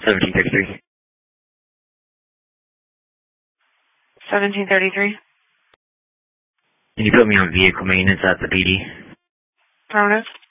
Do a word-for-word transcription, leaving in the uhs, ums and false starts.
seventeen thirty-three. seventeen thirty-three. Can you put me on vehicle maintenance at the P D? Affirmative.